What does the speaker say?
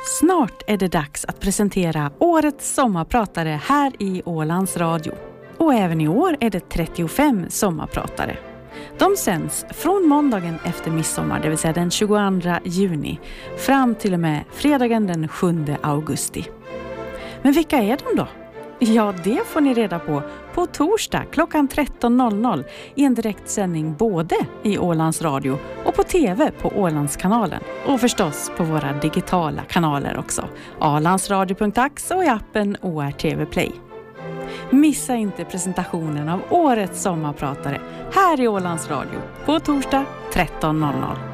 Snart är det dags att presentera årets sommarpratare här i Ålands Radio. Och även i år är det 35 sommarpratare. De sänds från måndagen efter midsommar, det vill säga den 22 juni, fram till och med fredagen den 7 augusti. Men vilka är de då? Ja, det får ni reda på torsdag klockan 13.00 i en direktsändning både i Ålands Radio och på tv på Ålandskanalen. Och förstås på våra digitala kanaler också. Ålandsradio.ax och i appen ORTV Play. Missa inte presentationen av årets sommarpratare här i Ålands Radio på torsdag 13.00.